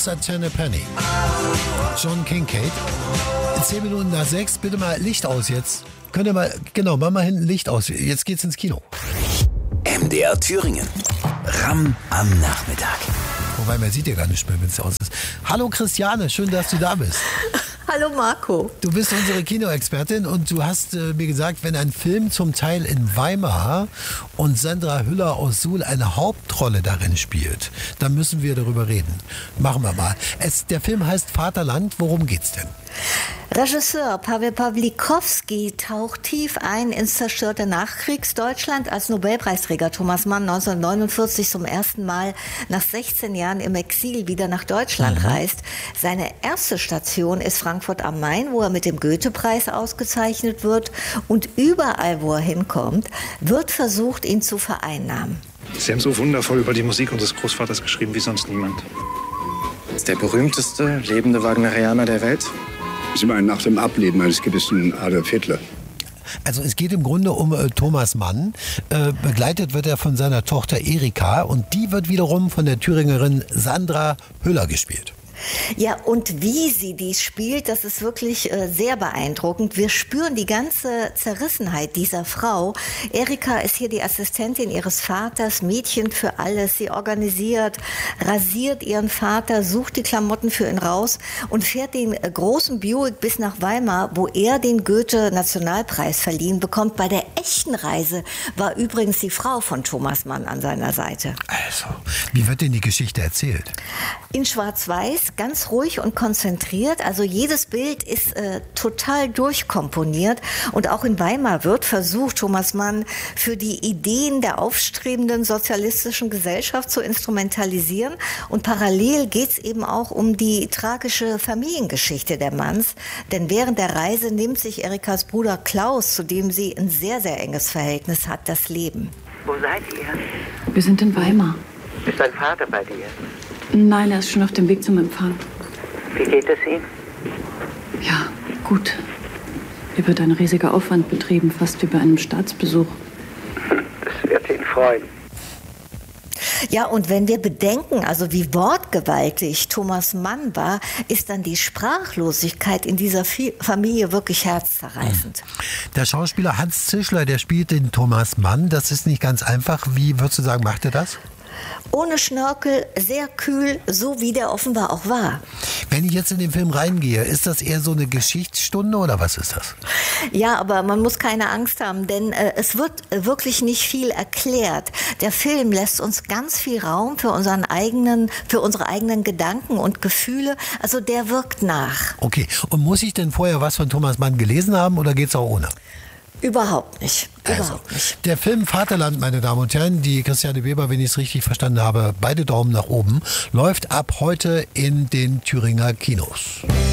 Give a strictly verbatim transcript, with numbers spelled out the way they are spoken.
Once a Ten a Penny. John Kincaid. Zehn Minuten nach sechs, bitte mal Licht aus jetzt. Könnt ihr mal, genau, mach mal hinten Licht aus. Jetzt geht's ins Kino. M D R Thüringen. Ram am Nachmittag. Wobei, man sieht ja gar nicht mehr, wenn es aus ist. Hallo Christiane, schön, dass du da bist. Hallo Marco. Du bist unsere Kinoexpertin und du hast äh, mir gesagt, wenn ein Film zum Teil in Weimar und Sandra Hüller aus Suhl eine Hauptrolle darin spielt, dann müssen wir darüber reden. Machen wir mal. Es, der Film heißt Vaterland. Worum geht's denn? Regisseur Paweł Pawlikowski taucht tief ein ins zerstörte Nachkriegsdeutschland, als Nobelpreisträger Thomas Mann neunzehnhundertneunundvierzig zum ersten Mal nach sechzehn Jahren im Exil wieder nach Deutschland mhm. reist. Seine erste Station ist Frankfurt am Main, wo er mit dem Goethe-Preis ausgezeichnet wird. Und überall, wo er hinkommt, wird versucht, ihn zu vereinnahmen. Sie haben so wundervoll über die Musik unseres Großvaters geschrieben wie sonst niemand. Das ist der berühmteste lebende Wagnerianer der Welt. Sie meinen nach dem Ableben eines gewissen Adolf Hitler. Also es geht im Grunde um äh, Thomas Mann. Äh, begleitet wird er von seiner Tochter Erika und die wird wiederum von der Thüringerin Sandra Hüller gespielt. Ja, und wie sie dies spielt, das ist wirklich äh, sehr beeindruckend. Wir spüren die ganze Zerrissenheit dieser Frau. Erika ist hier die Assistentin ihres Vaters, Mädchen für alles. Sie organisiert, rasiert ihren Vater, sucht die Klamotten für ihn raus und fährt den äh, großen Buick bis nach Weimar, wo er den Goethe-Nationalpreis verliehen bekommt. Bei der echten Reise war übrigens die Frau von Thomas Mann an seiner Seite. Also, wie wird denn die Geschichte erzählt? In Schwarz-Weiß, ganz ruhig und konzentriert. Also jedes Bild ist äh, total durchkomponiert. Und auch in Weimar wird versucht, Thomas Mann für die Ideen der aufstrebenden sozialistischen Gesellschaft zu instrumentalisieren. Und parallel geht es eben auch um die tragische Familiengeschichte der Manns. Denn während der Reise nimmt sich Erikas Bruder Klaus, zu dem sie ein sehr, sehr enges Verhältnis hat, das Leben. Wo seid ihr? Wir sind in Weimar. Ist dein Vater bei dir? Nein, er ist schon auf dem Weg zum Empfang. Wie geht es ihm? Ja, gut. Hier wird ein riesiger Aufwand betrieben, fast wie bei einem Staatsbesuch. Das wird ihn freuen. Ja, und wenn wir bedenken, also wie wortgewaltig Thomas Mann war, ist dann die Sprachlosigkeit in dieser Familie wirklich herzzerreißend. Der Schauspieler Hans Zischler, der spielt den Thomas Mann. Das ist nicht ganz einfach. Wie würdest du sagen, macht er das? Ohne Schnörkel, sehr kühl, so wie der offenbar auch war. Wenn ich jetzt in den Film reingehe, ist das eher so eine Geschichtsstunde oder was ist das? Ja, aber man muss keine Angst haben, denn äh, es wird wirklich nicht viel erklärt. Der Film lässt uns ganz viel Raum für unseren eigenen, für unsere eigenen Gedanken und Gefühle. Also der wirkt nach. Okay, und muss ich denn vorher was von Thomas Mann gelesen haben oder geht's auch ohne? Überhaupt nicht. Also, Überhaupt nicht. Der Film Vaterland, meine Damen und Herren, die Christiane Weber, wenn ich es richtig verstanden habe, beide Daumen nach oben, läuft ab heute in den Thüringer Kinos.